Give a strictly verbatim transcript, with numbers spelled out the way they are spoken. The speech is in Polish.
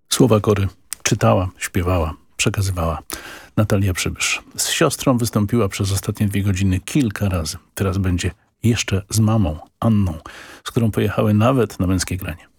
Słowa Kory czytała, śpiewała, przekazywała Natalia Przybysz. Z siostrą wystąpiła przez ostatnie dwie godziny kilka razy. Teraz będzie jeszcze z mamą, Anną, z którą pojechały nawet na Męskie Granie.